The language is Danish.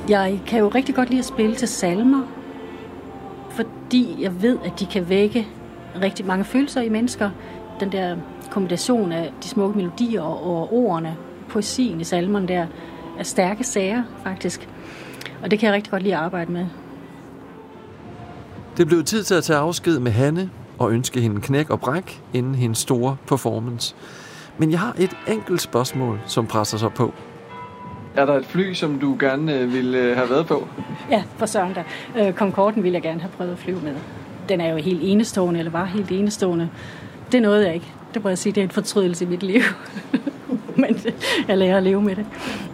Jeg kan jo rigtig godt lide at spille til salmer, fordi jeg ved, at de kan vække rigtig mange følelser i mennesker. Den der kombination af de smukke melodier og ordene, poesien i salmerne der, er stærke sager faktisk. Og det kan jeg rigtig godt lide at arbejde med. Det blev tid til at tage afsked med Hanne og ønske hende knæk og bræk inden hendes store performance. Men jeg har et enkelt spørgsmål, som presser sig på. Er der et fly, som du gerne ville have været på? Ja, for søren da. Concorden ville jeg gerne have prøvet at flyve med. Den er jo helt enestående, eller var helt enestående. Det nåede jeg ikke. Det må jeg sige, det er en fortrydelse i mit liv. Men jeg lærer at leve med det.